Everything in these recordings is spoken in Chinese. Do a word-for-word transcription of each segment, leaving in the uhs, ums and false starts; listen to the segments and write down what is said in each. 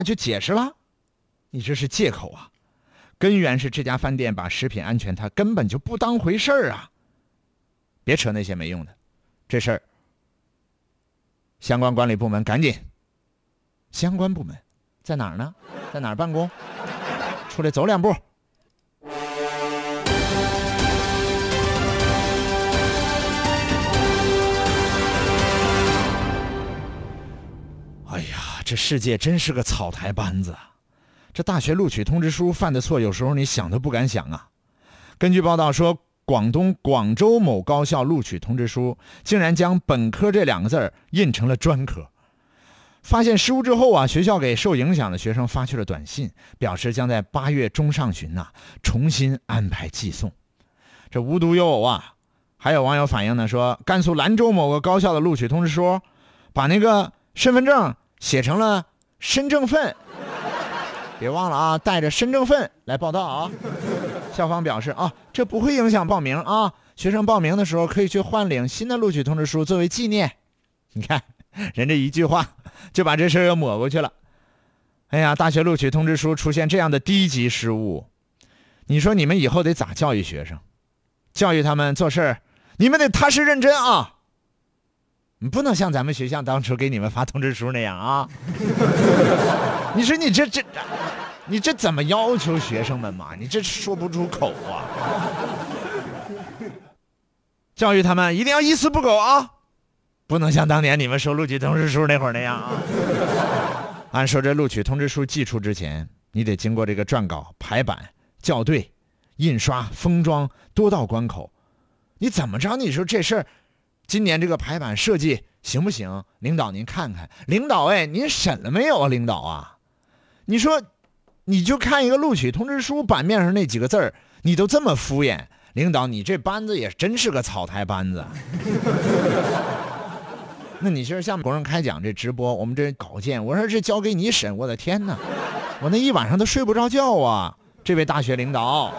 就解释了，你这是借口啊！根源是这家饭店把食品安全它根本就不当回事儿啊！别扯那些没用的，这事儿相关管理部门赶紧。相关部门在哪儿呢？在哪儿办公？出来走两步。哎呀，这世界真是个草台班子啊！这大学录取通知书犯的错，有时候你想都不敢想啊。根据报道说，广东广州某高校录取通知书竟然将本科这两个字印成了专科。发现失误之后啊，学校给受影响的学生发去了短信，表示将在八月中上旬呐、啊、重新安排寄送。这无独有偶啊，还有网友反映呢，说甘肃兰州某个高校的录取通知书，把那个身份证写成了身证份。别忘了啊，带着身证份来报到啊。校方表示啊，这不会影响报名啊，学生报名的时候可以去换领新的录取通知书作为纪念。你看人这一句话就把这事又抹过去了。哎呀，大学录取通知书出现这样的低级失误，你说你们以后得咋教育学生？教育他们做事你们得踏实认真啊，你不能像咱们学校当初给你们发通知书那样啊。你说你这这你这怎么要求学生们嘛？你这说不出口啊。教育他们一定要一丝不苟啊，不能像当年你们收录取通知书那会儿那样啊。按说这录取通知书寄出之前，你得经过这个撰稿、排版、校对、印刷、封装多道关口，你怎么着？你说这事儿今年这个排版设计行不行？领导您看看。领导哎，您审了没有啊？领导啊，你说你就看一个录取通知书版面上那几个字儿，你都这么敷衍，领导你这班子也真是个草台班子。那你说像国人开讲这直播，我们这稿件，我说这交给你审，我的天哪，我那一晚上都睡不着觉啊！这位大学领导，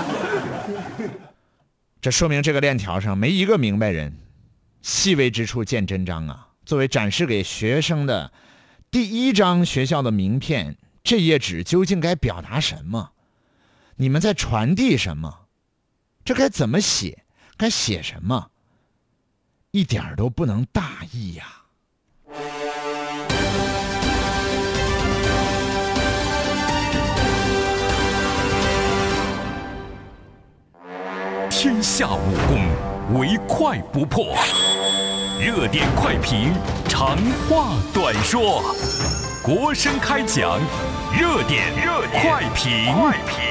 这说明这个链条上没一个明白人，细微之处见真章啊！作为展示给学生的第一张学校的名片，这页纸究竟该表达什么？你们在传递什么？这该怎么写？该写什么？一点都不能大意呀！ 天下武功，唯快不破。热点快评，长话短说。国声开讲，热点热点快评。